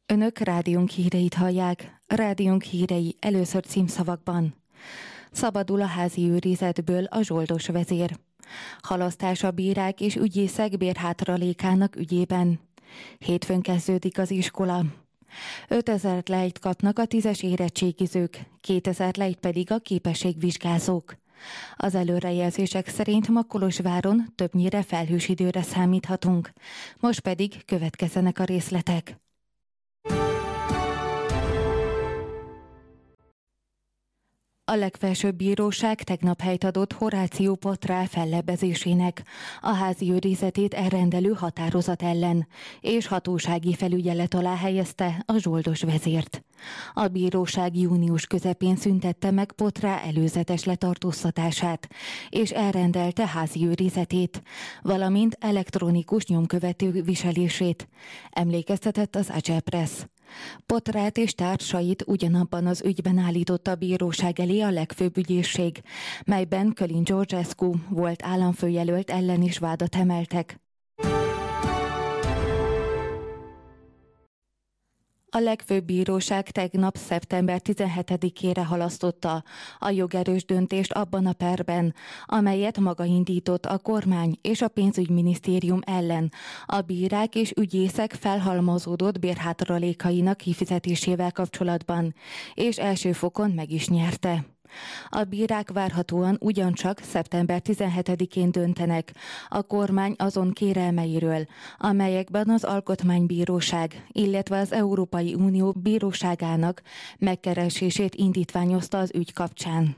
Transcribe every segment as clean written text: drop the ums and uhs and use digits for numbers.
Önök rádiónk híreit hallják. Rádiónk hírei először címszavakban. Szabadul a házi őrizetből a zsoldos vezér. Halasztás a bírák és ügyészek bérhátralékának ügyében. Hétfőn kezdődik az iskola. 5000 lejt kapnak a 10-es érettségizők, 2000 lejt pedig a képességvizsgázók. Az előrejelzések szerint ma Kolozsváron többnyire felhős időre számíthatunk. Most pedig következzenek a részletek. A legfelsőbb bíróság tegnap helyt adott Horácio Potrá fellebbezésének, a házi őrizetét elrendelő határozat ellen, és hatósági felügyelet alá helyezte a zsoldos vezért. A bíróság június közepén szüntette meg Potrá előzetes letartóztatását, és elrendelte házi őrizetét, valamint elektronikus nyomkövető viselését, emlékeztetett az Agyelpress. Potrát és társait ugyanabban az ügyben állította a bíróság elé a legfőbb ügyészség, melyben Călin Georgescu volt államfőjelölt ellen is vádat emeltek. A legfőbb bíróság tegnap szeptember 17-ére halasztotta a jogerős döntést abban a perben, amelyet maga indított a kormány és a pénzügyminisztérium ellen a bírák és ügyészek felhalmozódott bérhátralékainak kifizetésével kapcsolatban, és első fokon meg is nyerte. A bírák várhatóan ugyancsak szeptember 17-én döntenek a kormány azon kérelmeiről, amelyekben az Alkotmánybíróság, illetve az Európai Unió Bíróságának megkeresését indítványozta az ügy kapcsán.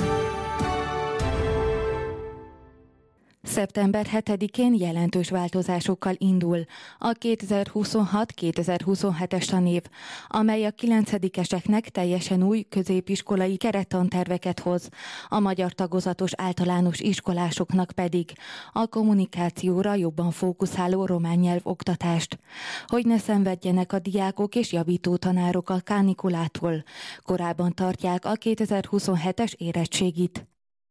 Szeptember 7-én jelentős változásokkal indul a 2026-2027-es tanév, amely a 9-eseknek teljesen új középiskolai kerettanterveket hoz, a magyar tagozatos általános iskolásoknak pedig a kommunikációra jobban fókuszáló román nyelv oktatást. Hogy ne szenvedjenek a diákok és javító tanárok a kánikulától, korábban tartják a 2027-es érettségit.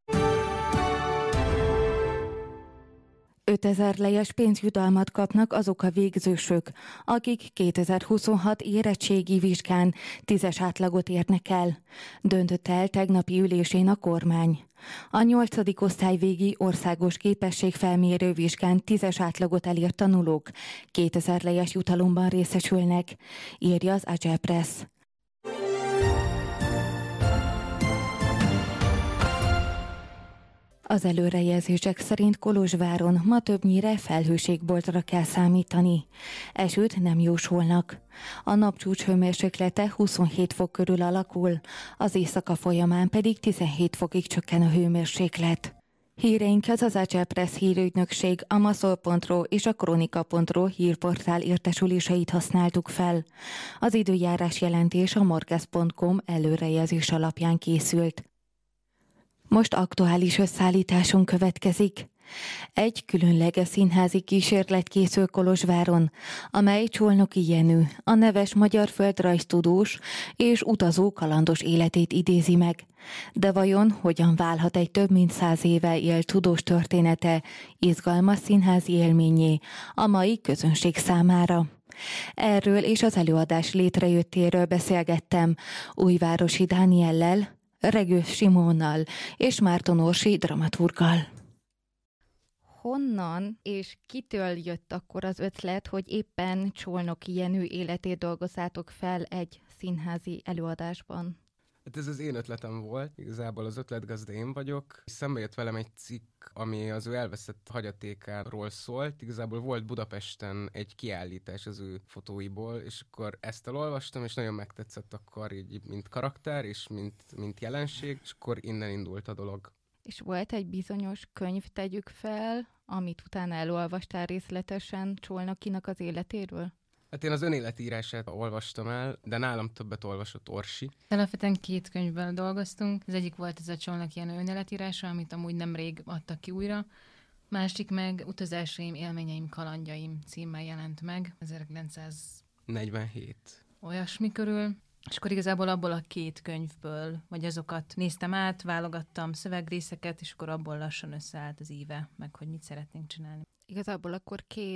5000 lejes pénzjutalmat kapnak azok a végzősök, akik 2026 érettségi vizsgán 10-es átlagot érnek el, döntött el tegnapi ülésén a kormány. A 8. osztály végi országos képességfelmérő vizsgán 10-es átlagot elért tanulók 2000 lejes jutalomban részesülnek, írja az Agyelpress. Az előrejelzések szerint Kolozsváron ma többnyire felhőségboltra kell számítani. Esőt nem jósolnak. A napcsúcs hőmérséklete 27 fok körül alakul, az éjszaka folyamán pedig 17 fokig csökken a hőmérséklet. Híreinkhez az Agyelpress hírügynökség, a maszol.ro és a kronika.ro hírportál értesüléseit használtuk fel. Az időjárás jelentés a morges.com előrejelzés alapján készült. Most aktuális összeállításunk következik. Egy különleges színházi kísérlet készül Kolozsváron, amely Csolnoky Jenő, a neves magyar földrajztudós és utazó kalandos életét idézi meg. De vajon hogyan válhat egy több mint 100 éve élt tudós története izgalmas színházi élményé a mai közönség számára? Erről és az előadás létrejöttéről beszélgettem Újvárosi Dániellel, Regős Simónnal és Márton Orsi dramaturggal. Honnan és kitől jött akkor az ötlet, hogy éppen Csolnoky Jenő életét dolgozzátok fel egy színházi előadásban? Hát ez az én ötletem volt, igazából az ötletgazda én vagyok. Szembe jött velem egy cikk, ami az ő elveszett hagyatékáról szólt. Igazából volt Budapesten egy kiállítás az ő fotóiból, és akkor ezt elolvastam, és nagyon megtetszett akkor így, mint karakter, és mint jelenség, és akkor innen indult a dolog. És volt egy bizonyos könyv, tegyük fel, amit utána elolvastál részletesen Csolnokynak az életéről? Hát én az önéletírását olvastam el, de nálam többet olvasott Orsi. Alapvetően 2 könyvben dolgoztunk. Az egyik volt ez a Csolnoky Jenő önéletírása, amit amúgy nemrég adtak ki újra. Másik meg Utazásaim, élményeim, kalandjaim címmel jelent meg 1947. Olyasmi körül. És akkor igazából abból a 2 könyvből, vagy azokat néztem át, válogattam szövegrészeket, és akkor abból lassan összeállt az íve, meg hogy mit szeretnénk csinálni. Igazából akkor 2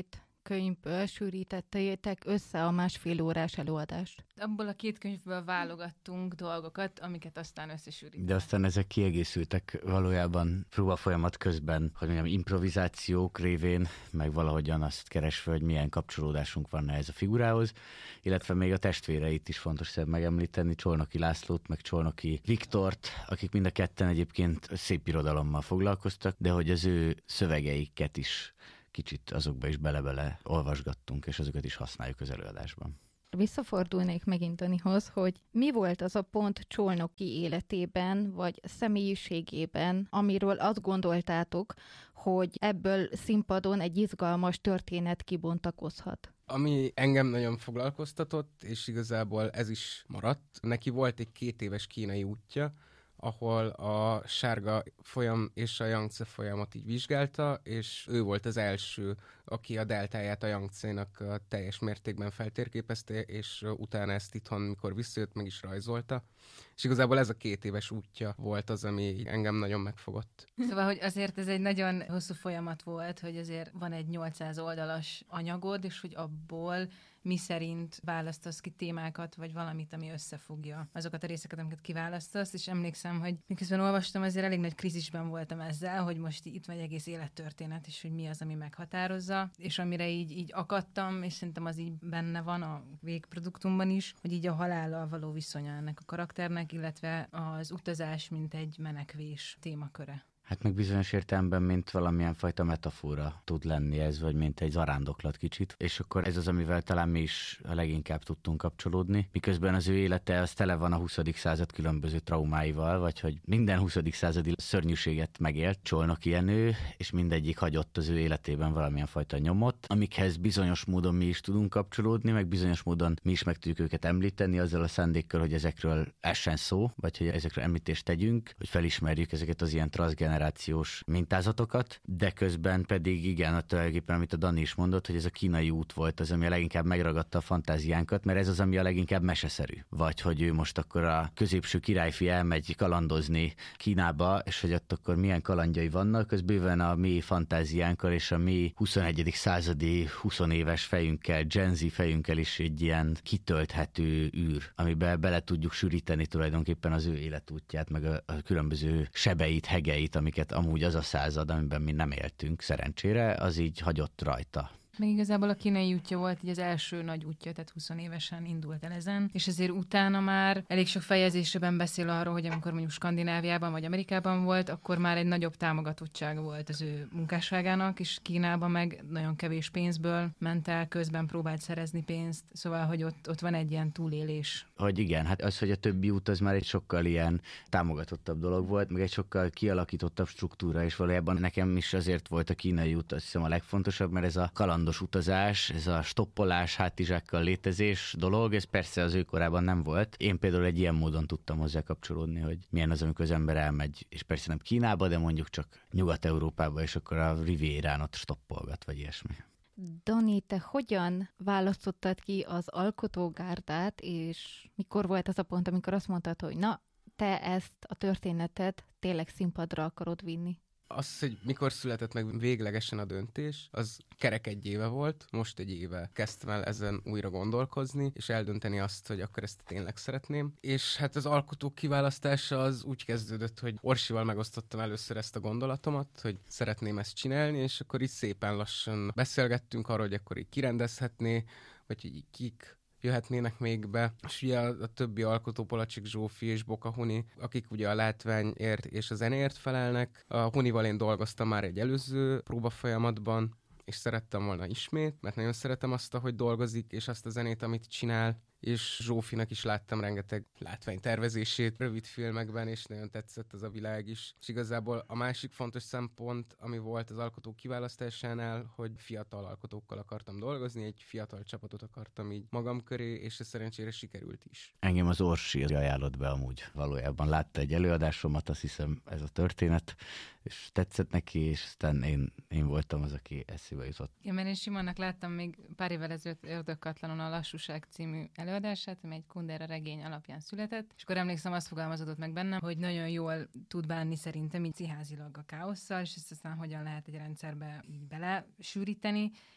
könyvből sűrítettétek össze a 1,5 órás előadást? Abból a 2 könyvből válogattunk dolgokat, amiket aztán összesűrítettünk. De aztán ezek kiegészültek valójában próbafolyamat közben, hogy mondjam, improvizációk révén, meg valahogyan azt keresve, hogy milyen kapcsolódásunk van ez a figurához, illetve még a testvéreit is fontos megemlíteni, Csolnoki Lászlót, meg Csolnoki Viktort, akik mind a ketten egyébként szép irodalommal foglalkoztak, de hogy az ő szövegeiket is kicsit azokba is bele-bele olvasgattunk, és azokat is használjuk az előadásban. Visszafordulnék megint Danihoz, hogy mi volt az a pont Csolnoki életében, vagy személyiségében, amiről azt gondoltátok, hogy ebből színpadon egy izgalmas történet kibontakozhat? Ami engem nagyon foglalkoztatott, és igazából ez is maradt, neki volt egy 2 éves kínai útja, ahol a Sárga folyam és a Jangtze folyamot így vizsgálta, és ő volt az első, aki a deltáját a Jangtze-nak teljes mértékben feltérképezte, és utána ezt itthon, mikor visszajött, meg is rajzolta. És igazából ez a 2 éves útja volt az, ami engem nagyon megfogott. Szóval, hogy azért ez egy nagyon hosszú folyamat volt, hogy azért van egy 800 oldalas anyagod, és hogy abból mi szerint választasz ki témákat, vagy valamit, ami összefogja azokat a részeket, amiket kiválasztasz, és emlékszem, hogy miközben olvastam, azért elég nagy krízisben voltam ezzel, hogy most itt van egy egész élettörténet, és hogy mi az, ami meghatározza, és amire így akadtam, és szerintem az így benne van a végproduktumban is, hogy így a halállal való viszonya ennek a karakternek, illetve az utazás, mint egy menekvés témaköre. Hát meg bizonyos értelemben, mint valamilyen fajta metafora tud lenni ez, vagy mint egy zarándoklat kicsit. És akkor ez az, amivel talán mi is a leginkább tudtunk kapcsolódni. Miközben az ő élete az tele van a 20. század különböző traumáival, vagy hogy minden 20. századi szörnyűséget megélt Csolnoki Jenő, és mindegyik hagyott az ő életében valamilyen fajta nyomot, amikhez bizonyos módon mi is tudunk kapcsolódni, meg bizonyos módon mi is meg tudjuk őket említeni, azzal a szándékkal, hogy ezekről essen szó, vagy hogy ezekről említést tegyünk, hogy felismerjük ezeket az ilyen transgenerációs mintázatokat, de közben pedig igen, tulajdonképpen, amit a Dani is mondott, hogy ez a kínai út volt az, ami a leginkább megragadta a fantáziánkat, mert ez az, ami a leginkább meseszerű. Vagy hogy ő most akkor a középső királyfi elmegy kalandozni Kínába, és hogy ott akkor milyen kalandjai vannak, az bőven a mi fantáziánkkal és a mi 21. századi 20 éves fejünkkel, Gen Z fejünkkel is egy ilyen kitölthető űr, amiben bele tudjuk sűríteni tulajdonképpen az ő életútját, meg a különböző sebeit, hegeit, amiket amúgy az a század, amiben mi nem éltünk szerencsére, az így hagyott rajta. Meg igazából a kínai útja volt így az első nagy útja, tehát 20 évesen indult el ezen, és ezért utána már elég sok fejezésében beszél arról, hogy amikor mondjuk Skandináviában vagy Amerikában volt, akkor már egy nagyobb támogatottsága volt az ő munkásságának, és Kínában meg nagyon kevés pénzből ment el, közben próbált szerezni pénzt, szóval, hogy ott van egy ilyen túlélés. Hogy igen, hát az, hogy a többi út az már egy sokkal ilyen támogatottabb dolog volt, meg egy sokkal kialakítottabb struktúra, és valójában nekem is azért volt a kínai út, azt hiszem a legfontosabb, mert ez a kalandos utazás, ez a stoppolás, hátizsákkal létezés dolog, ez persze az ő korában nem volt. Én például egy ilyen módon tudtam hozzá kapcsolódni, hogy milyen az, amikor az ember elmegy, és persze nem Kínába, de mondjuk csak Nyugat-Európába, és akkor a Rivierán ott stoppolgat, vagy ilyesmi. Dani, te hogyan választottad ki az alkotógárdát, és mikor volt az a pont, amikor azt mondtad, hogy na, te ezt a történetet tényleg színpadra akarod vinni? Az, hogy mikor született meg véglegesen a döntés, az kerek 1 éve volt, most 1 éve kezdtem el ezen újra gondolkozni, és eldönteni azt, hogy akkor ezt tényleg szeretném. És hát az alkotók kiválasztása az úgy kezdődött, hogy Orsival megosztottam először ezt a gondolatomat, hogy szeretném ezt csinálni, és akkor így szépen lassan beszélgettünk arról, hogy akkor így kirendezhetné, vagy hogy kik jöhetnének még be, és ugye a többi alkotó, Polacsik Zsófi és Boka Huni, akik ugye a látványért és a zenéért felelnek. A Hunival én dolgoztam már egy előző próbafolyamatban, és szerettem volna ismét, mert nagyon szeretem azt, ahogy dolgozik, és azt a zenét, amit csinál, és Zsófinak is láttam rengeteg látványtervezését rövid filmekben, és nagyon tetszett az a világ is. És igazából a másik fontos szempont, ami volt az alkotók kiválasztásánál, hogy fiatal alkotókkal akartam dolgozni, egy fiatal csapatot akartam így magam köré, és ez szerencsére sikerült is. Engem az Orsi ajánlott be amúgy. Valójában látta egy előadásomat, azt hiszem ez a történet, és tetszett neki, és aztán én voltam az, aki eszébe jutott. Igen, mert én Simonnak láttam még pár évvel ezelőtt Ördögkatlanon a Lassúság című előadását, ami egy Kundera regény alapján született, és akkor emlékszem, azt fogalmazódott meg bennem, hogy nagyon jól tud bánni szerintem így színházilag a káosszal, és ezt aztán hogyan lehet egy rendszerbe így belesűríteni,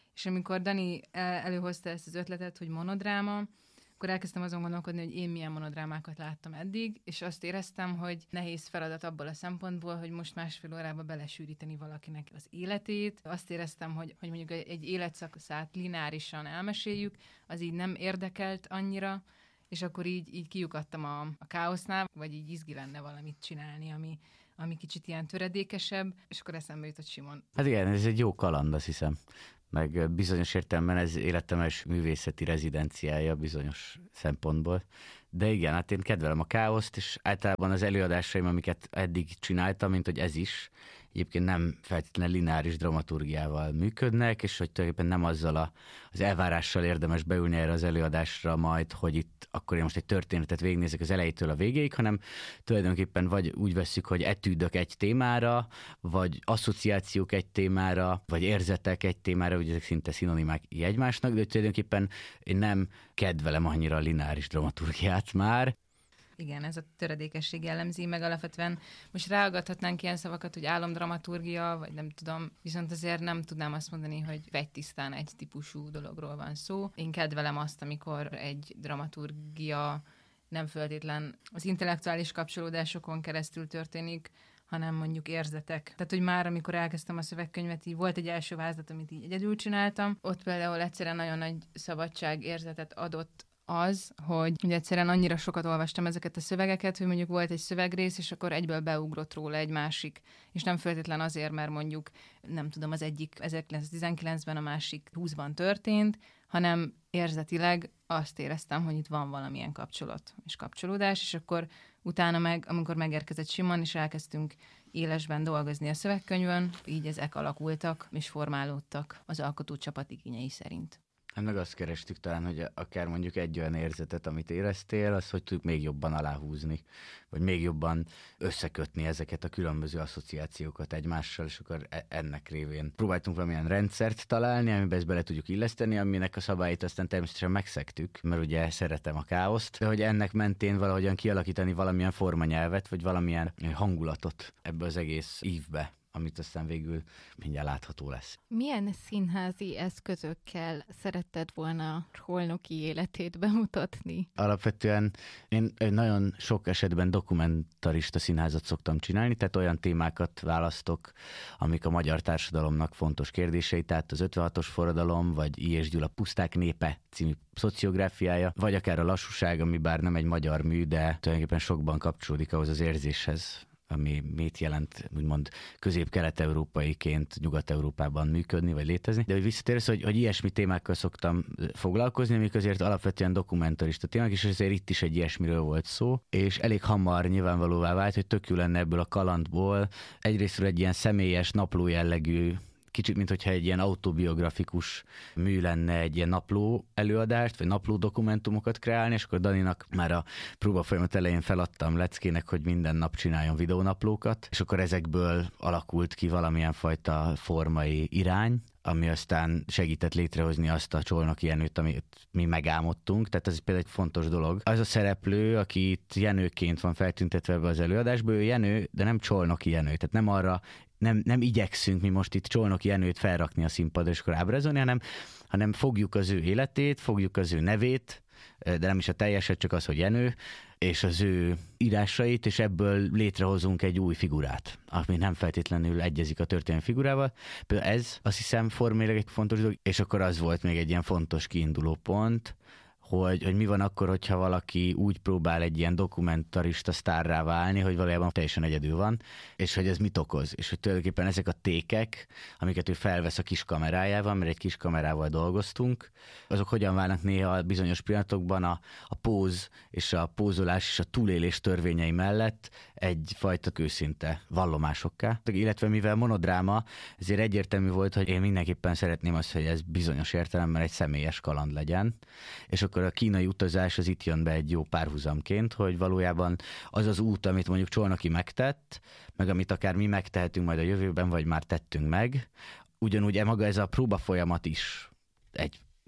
És amikor Dani előhozta ezt az ötletet, hogy monodráma, akkor elkezdtem azon gondolkodni, hogy én milyen monodrámákat láttam eddig, és azt éreztem, hogy nehéz feladat abból a szempontból, hogy most 1,5 órába belesűríteni valakinek az életét. Azt éreztem, hogy mondjuk egy életszakaszát lineárisan elmeséljük, az így nem érdekelt annyira, és akkor így kiukadtam a káosznál, vagy így izgi lenne valamit csinálni, ami kicsit ilyen töredékesebb, és akkor eszembe jutott Simon. Hát igen, ez egy jó kaland, azt hiszem. Meg bizonyos értelemben ez életem és művészeti rezidenciája bizonyos szempontból. De igen, hát én kedvelem a káoszt, és általában az előadásaim, amiket eddig csináltam, mint hogy ez is, egyébként nem feltétlenül lineáris dramaturgiával működnek, és hogy tulajdonképpen nem azzal az elvárással érdemes beülni erre az előadásra majd, hogy itt akkor én most egy történetet végignézek az elejétől a végéig, hanem tulajdonképpen vagy úgy vesszük, hogy etűdök egy témára, vagy asszociációk egy témára, vagy érzetek egy témára, ugye ezek szinte szinonimák egymásnak, de tulajdonképpen én nem kedvelem annyira a lineáris dramaturgiát már. Igen, ez a töredékesség jellemzi, meg alapvetően most ráaggathatnánk ilyen szavakat, hogy álomdramaturgia, vagy nem tudom, viszont azért nem tudnám azt mondani, hogy vegytisztán egy típusú dologról van szó. Én kedvelem azt, amikor egy dramaturgia nem feltétlen az intellektuális kapcsolódásokon keresztül történik, hanem mondjuk érzetek. Tehát, hogy már amikor elkezdtem a szövegkönyvet, így volt egy első vázlat, amit így egyedül csináltam. Ott például egyszerűen nagyon nagy szabadság érzetet adott az, hogy ugye egyszerűen annyira sokat olvastam ezeket a szövegeket, hogy mondjuk volt egy szövegrész, és akkor egyből beugrott róla egy másik. És nem feltétlen azért, mert mondjuk, nem tudom, az egyik 1919-ben, a másik 20-ban történt, hanem érzetileg azt éreztem, hogy itt van valamilyen kapcsolat és kapcsolódás, és akkor utána meg, amikor megérkezett Simon, és elkezdtünk élesben dolgozni a szövegkönyvön, így ezek alakultak és formálódtak az alkotócsapat igényei szerint. Hát meg azt kerestük talán, hogy akár mondjuk egy olyan érzetet, amit éreztél, az hogy tudjuk még jobban aláhúzni, vagy még jobban összekötni ezeket a különböző asszociációkat egymással, és akkor ennek révén próbáltunk valamilyen rendszert találni, amiben ezt bele tudjuk illeszteni, aminek a szabályait aztán természetesen megszegtük, mert ugye szeretem a káoszt, de hogy ennek mentén valahogyan kialakítani valamilyen formanyelvet, vagy valamilyen hangulatot ebbe az egész ívbe, amit aztán végül mindjárt látható lesz. Milyen színházi eszközökkel szeretted volna Csolnoky életét bemutatni? Alapvetően én nagyon sok esetben dokumentarista színházat szoktam csinálni, tehát olyan témákat választok, amik a magyar társadalomnak fontos kérdései, tehát az 56-os forradalom, vagy I. és Gyula Puszták népe című szociográfiája, vagy akár a lassúság, ami bár nem egy magyar mű, de tulajdonképpen sokban kapcsolódik ahhoz az érzéshez, ami mit jelent, úgymond közép-kelet-európaiként Nyugat-Európában működni, vagy létezni. De hogy visszatérsz, hogy ilyesmi témákkal szoktam foglalkozni, amik azért alapvetően dokumentarista témák, és azért itt is egy ilyesmiről volt szó, és elég hamar nyilvánvalóvá vált, hogy tök jó lenne ebből a kalandból egyrésztről egy ilyen személyes, napló jellegű, kicsit, mint hogyha egy ilyen autobiografikus mű lenne, egy ilyen napló előadást, vagy napló dokumentumokat kreálni, és akkor Daninak már a próba folyamat elején feladtam Leckének, hogy minden nap csináljon videónaplókat, és akkor ezekből alakult ki valamilyen fajta formai irány, ami aztán segített létrehozni azt a Csolnoky Jenőt, amit mi megálmodtunk, tehát ez például egy fontos dolog. Az a szereplő, aki itt Jenőként van feltüntetve ebbe az előadásba, ő Jenő, de nem Csolnoky Jenő, tehát nem arra nem igyekszünk mi most itt Csolnoky Jenőt felrakni a színpadra, és akkor ábrázolni, hanem fogjuk az ő életét, fogjuk az ő nevét, de nem is a teljeset, csak az, hogy Jenő, és az ő írásait, és ebből létrehozunk egy új figurát, ami nem feltétlenül egyezik a történelmi figurával. Például ez, azt hiszem, formailag egy fontos dolog, és akkor az volt még egy ilyen fontos kiinduló pont, hogy mi van akkor, hogyha valaki úgy próbál egy ilyen dokumentarista sztárrá válni, hogy valójában teljesen egyedül van, és hogy ez mit okoz, és hogy tulajdonképpen ezek a tékek, amiket ő felvesz a kis kamerájával, mert egy kis kamerával dolgoztunk, azok hogyan válnak néha bizonyos pillanatokban a póz és a pózolás és a túlélés törvényei mellett egyfajta őszinte vallomásokká. Illetve mivel monodráma, ezért egyértelmű volt, hogy én mindenképpen szeretném azt, hogy ez bizonyos értelemben egy személyes kaland legyen, és akkor a kínai utazás az itt jön be egy jó párhuzamként, hogy valójában az az út, amit mondjuk Csolnoky megtett, meg amit akár mi megtehetünk majd a jövőben, vagy már tettünk meg, ugyanúgy maga ez a próba folyamat is egy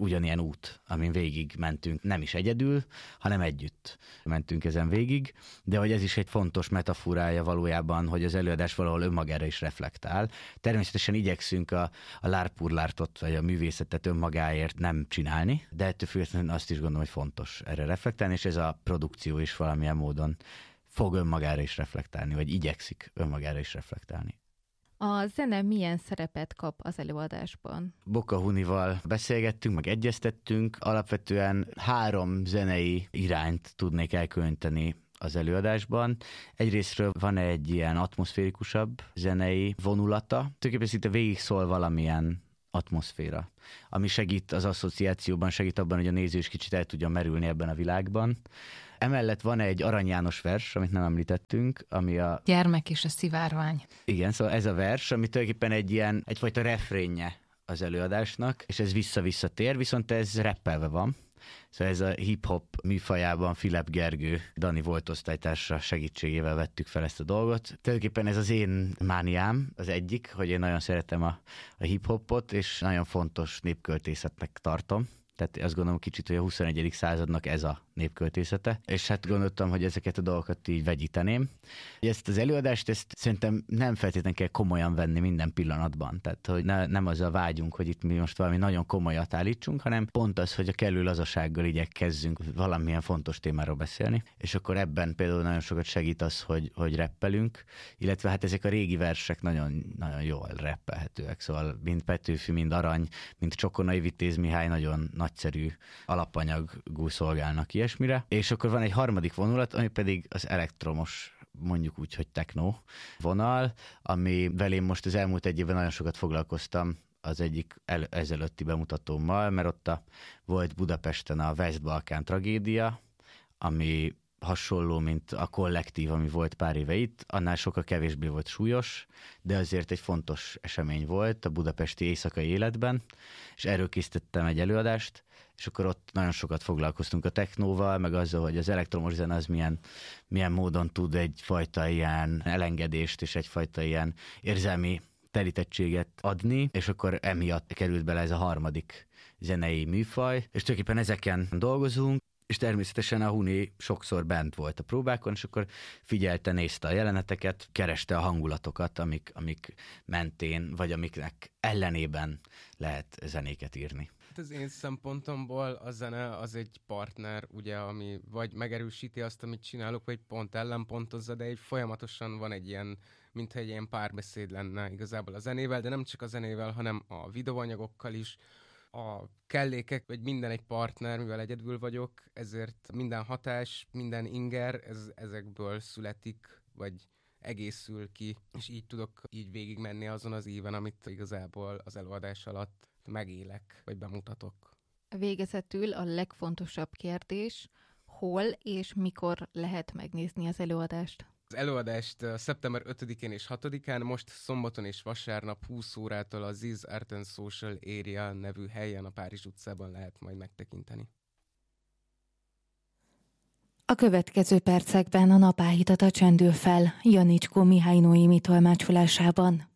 ugyanilyen út, amin végig mentünk, nem is egyedül, hanem együtt mentünk ezen végig, de hogy ez is egy fontos metaforája valójában, hogy az előadás valahol önmagára is reflektál. Természetesen igyekszünk a lárpurlártot, vagy a művészetet önmagáért nem csinálni, de ettől függetlenül azt is gondolom, hogy fontos erre reflektálni, és ez a produkció is valamilyen módon fog önmagára is reflektálni, vagy igyekszik önmagára is reflektálni. A zene milyen szerepet kap az előadásban? Boka Hunival beszélgettünk, meg egyeztettünk. Alapvetően 3 zenei irányt tudnék elkülöníteni az előadásban. Egyrésztről van egy ilyen atmoszférikusabb zenei vonulata. Tulajdonképpen szinte végig szól valamilyen atmoszféra, ami segít az asszociációban, segít abban, hogy a néző is kicsit el tudja merülni ebben a világban. Emellett van egy Arany János vers, amit nem említettünk, ami a... Gyermek és a szivárvány. Igen, szóval ez a vers, ami tulajdonképpen egyfajta refrénje az előadásnak, és ez vissza-vissza tér, viszont ez rappelve van. Szóval ez a hip-hop műfajában Filip Gergő, Dani volt osztálytársa segítségével vettük fel ezt a dolgot. Tulajdonképpen ez az én mániám, az egyik, hogy én nagyon szeretem a hip-hopot, és nagyon fontos népköltészetnek tartom. Tehát azt gondolom kicsit, hogy a 21. századnak ez a népköltészete, és hát gondoltam, hogy ezeket a dolgokat így vegyíteném. Ezt az előadást, ezt szerintem nem feltétlenül kell komolyan venni minden pillanatban, tehát hogy nem az a vágyunk, hogy itt mi most valami nagyon komolyat állítsunk, hanem pont az, hogy a kellő lazasággal igyekezzünk valamilyen fontos témáról beszélni, és akkor ebben például nagyon sokat segít az, hogy rappelünk, illetve hát ezek a régi versek nagyon, nagyon jól rappelhetőek, szóval mind Petőfi, mind Arany, mind Csokonai Vitéz Mihály nagyon nagyszerű alapanyagú szolgálnak ilyesmire. És akkor van egy harmadik vonulat, ami pedig az elektromos, mondjuk úgy, hogy techno vonal, amivel én most az elmúlt egy évben nagyon sokat foglalkoztam az egyik ezelőtti bemutatómmal, mert ott volt Budapesten a West-Balkán tragédia, ami hasonló, mint a Kollektív, ami volt pár éve itt, annál sokkal kevésbé volt súlyos, de azért egy fontos esemény volt a budapesti éjszakai életben, és erről készítettem egy előadást, és akkor ott nagyon sokat foglalkoztunk a technóval, meg azzal, hogy az elektromos zene az milyen módon tud egyfajta ilyen elengedést és egyfajta ilyen érzelmi telítettséget adni, és akkor emiatt került bele ez a harmadik zenei műfaj, és tulajdonképpen ezeken dolgozunk, és természetesen a Huni sokszor bent volt a próbákon, és akkor figyelte, nézte a jeleneteket, kereste a hangulatokat, amik mentén, vagy amiknek ellenében lehet zenéket írni. Az én szempontomból a zene az egy partner, ugye, ami vagy megerősíti azt, amit csinálok, vagy pont ellenpontozza, de folyamatosan van egy ilyen, mintha egy ilyen párbeszéd lenne igazából a zenével, de nem csak a zenével, hanem a videóanyagokkal is, a kellékek, vagy minden egy partner, mivel egyedül vagyok, ezért minden hatás, minden inger, ezekből születik, vagy egészül ki, és így tudok így végigmenni azon az íven, amit igazából az előadás alatt megélek, vagy bemutatok. Végezetül a legfontosabb kérdés, hol és mikor lehet megnézni az előadást? Az előadást szeptember 5-én és 6-án, most szombaton és vasárnap 20 órától a Ziz Art and Social Area nevű helyen a Párizs utcában lehet majd megtekinteni. A következő percekben a nap áhítata csendül fel Janicskó Mihály Noémi tolmácsolásában.